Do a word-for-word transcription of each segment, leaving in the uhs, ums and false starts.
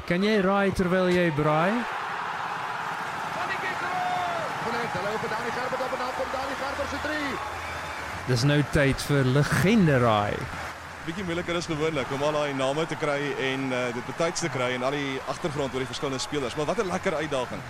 Kan jy raai terwyl jy braai? Dis nou tyd vir legende raai. Bietjie moeiliker is gewoonlik om al daai name te kry en uh, dit betyds te kry en al die agtergrond oor die verskillende spelers, maar wat 'n lekker uitdaging.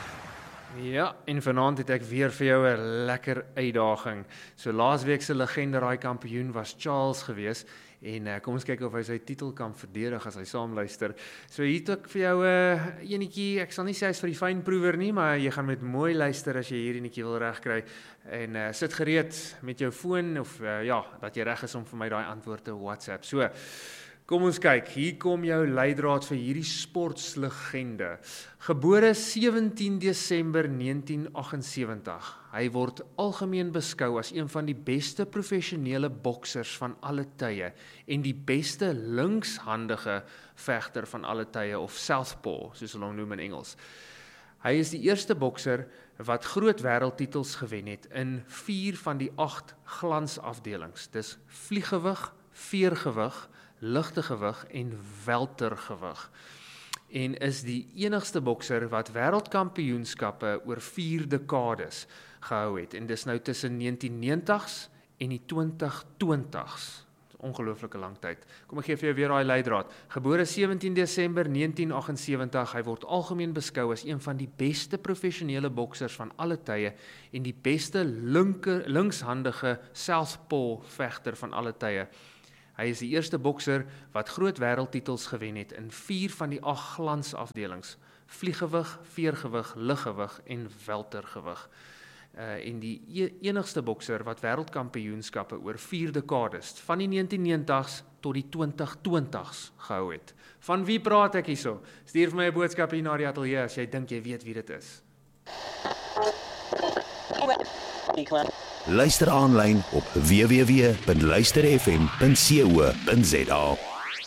Ja, en vanaand het ek weer vir jou 'n lekker uitdaging. So laasweek se legende raai kampioen was Charles gewees en uh, kom ons kyk of hy sy titel kan verdedig as hy saamluister. So hier het ek vir jou 'n uh, enetjie, ek sal nie sê hy's vir die fynproewer nie, maar jy gaan met mooi luister as jy hierdie enetjie wil regkry. En uh, sit gereed met jou foon of uh, ja, dat jy reg is om vir my daai antwoord te WhatsApp. So, kom ons kyk, hier kom jou leidraad vir hierdie sportslegende. Gebore sewentien Desember negentien agt ses vyf. Hy word algemeen beskou as een van die beste professionele boksers van alle tye en die beste linkshandige vegter van alle tye of southpaw, soos hulle hom noem in Engels. Hy is die eerste bokser wat groot wêreldtitels gewen het in vier van die agt glansafdelings. Dis vliegewig, veergewig, ligte gewig en weltergewig. En is die enigste bokser wat wêreldkampioenskappe oor vier dekades gehou het. En dis nou tussen negentien negentigs en die twintig twintigs. Ongelooflike lang tyd. Kom ek gee vir jou weer daai leidraad. Gebore sewentien Desember negentien agt ses vyf, hy word algemeen beskou as een van die beste professionele boksers van alle tye en die beste linker, linkshandige southpaw vegter van alle tye. Hy is die eerste bokser wat groot wêreldtitels gewen het in vier van die agt glansafdelings: vliegewig, veergewig, liggewig en weltergewig. Uh, en die enigste bokser wat wêreldkampioenskappe oor vier dekades, van die negentien negentigs tot die twintig twintigs gehou het. Van wie praat ek hierso? Stuur vir my 'n boodskap hier na die ateljee as jy dink jy weet wie dit is. Luister aanlyn op w w w punt luister f m punt co punt za.